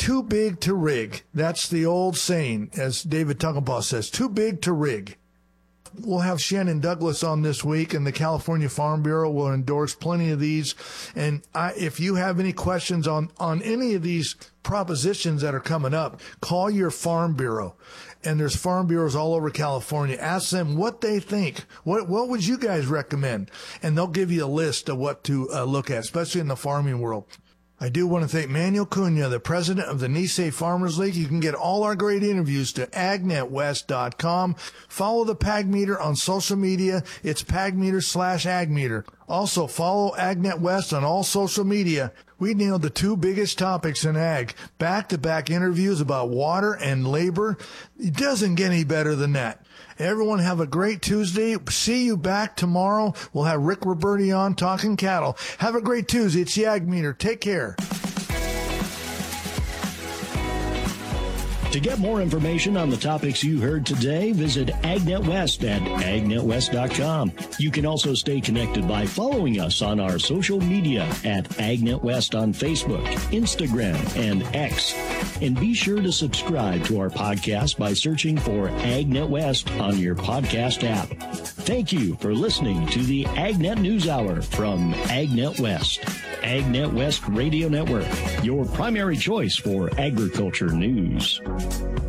too big to rig. That's the old saying, as David Tunkenbaugh says, too big to rig. We'll have Shannon Douglas on this week, and the California Farm Bureau will endorse plenty of these. And if you have any questions on any of these propositions that are coming up, call your Farm Bureau. And there's Farm Bureaus all over California. Ask them what they think. What would you guys recommend? And they'll give you a list of what to look at, especially in the farming world. I do want to thank Manuel Cunha, the president of the Nisei Farmers League. You can get all our great interviews to agnetwest.com. Follow the PAG Meter on social media. It's PagMeter/AgMeter. Also, follow Agnet West on all social media. We nailed the two biggest topics in ag. Back-to-back interviews about water and labor. It doesn't get any better than that. Everyone have a great Tuesday. See you back tomorrow. We'll have Rick Roberti on talking cattle. Have a great Tuesday. It's the Ag Meter. Take care. To get more information on the topics you heard today, visit Agnet West at agnetwest.com. You can also stay connected by following us on our social media at Agnet West on Facebook, Instagram, and X. And be sure to subscribe to our podcast by searching for Agnet West on your podcast app. Thank you for listening to the Agnet News Hour from Agnet West. Agnet West Radio Network, your primary choice for agriculture news.